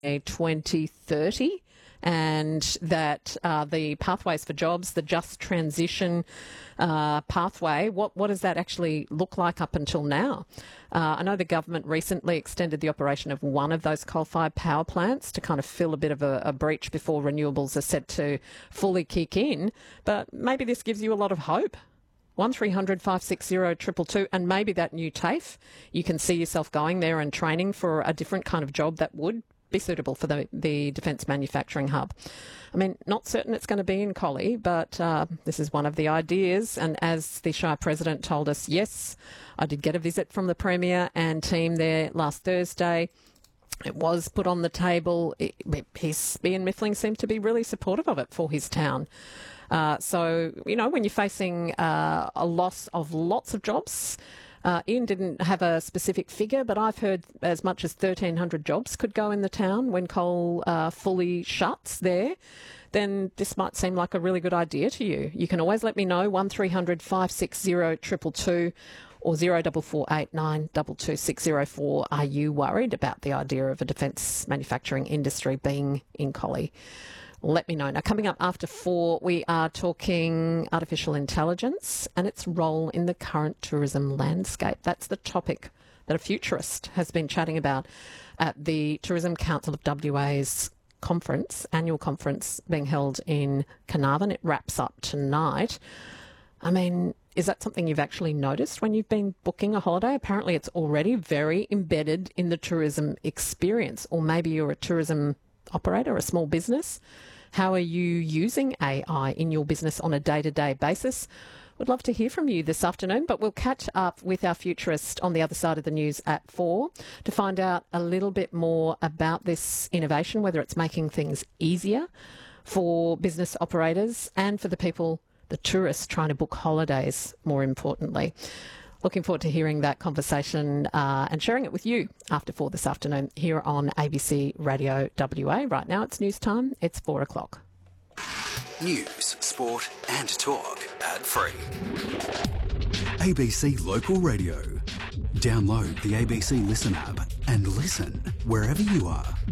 2030, and that the pathways for jobs, the just transition pathway, what does that actually look like up until now? I know the government recently extended the operation of one of those coal-fired power plants to kind of fill a bit of a breach before renewables are set to fully kick in, but maybe this gives you a lot of hope. 1300 560 222, and maybe that new TAFE, you can see yourself going there and training for a different kind of job that would be suitable for the Defence Manufacturing Hub. I mean, not certain it's going to be in Collie, but this is one of the ideas. And as the Shire President told us, yes, I did get a visit from the Premier and team there last Thursday. It was put on the table. Ian Mifflin seemed to be really supportive of it for his town. So, you know, when you're facing a loss of lots of jobs, Ian didn't have a specific figure, but I've heard as much as 1,300 jobs could go in the town when coal fully shuts there. Then this might seem like a really good idea to you. You can always let me know, 1300 560 222 or 0448 22604. Are you worried about the idea of a defence manufacturing industry being in Collie? Let me know. Now, coming up after 4, we are talking artificial intelligence and its role in the current tourism landscape. That's the topic that a futurist has been chatting about at the Tourism Council of WA's conference, annual conference being held in Carnarvon. It wraps up tonight. I mean, is that something you've actually noticed when you've been booking a holiday? Apparently it's already very embedded in the tourism experience, or maybe you're a tourism operator, a small business. How are you using AI in your business on a day-to-day basis? Would love to hear from you this afternoon, but we'll catch up with our futurist on the other side of the news at 4 to find out a little bit more about this innovation, whether it's making things easier for business operators and for the people, the tourists trying to book holidays, more importantly. Looking forward to hearing that conversation and sharing it with you after 4 this afternoon here on ABC Radio WA. Right now it's news time. It's 4 o'clock. News, sport and talk ad free. ABC Local Radio. Download the ABC Listen app and listen wherever you are.